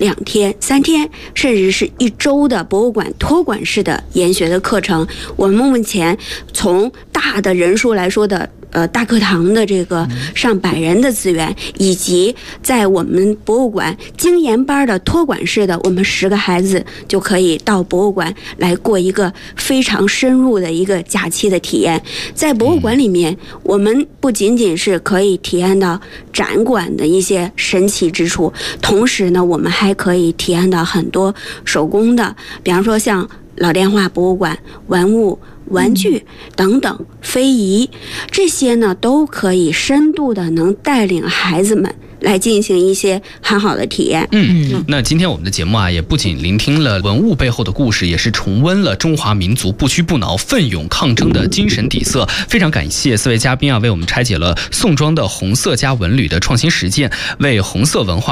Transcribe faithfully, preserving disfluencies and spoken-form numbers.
两天、三天，甚至是一周的博物馆托管式的研学的课程。我们目前从大的人数来说的。呃，大课堂的这个上百人的资源，以及在我们博物馆精研班的托管式的，我们十个孩子就可以到博物馆来过一个非常深入的一个假期的体验。在博物馆里面，我们不仅仅是可以体验到展馆的一些神奇之处，同时呢，我们还可以体验到很多手工的，比方说像老电话博物馆玩物。玩具等等非遗，这些呢都可以深度的能带领孩子们来进行一些很好的体验。 嗯，那今天我们的节目啊，也不仅聆听了文物背后的故事，也是重温了中华民族不屈不挠、奋勇抗争的精神底色。非常感谢四位嘉宾啊，为我们拆解了宋庄的红色加文旅的创新实践，为红色文化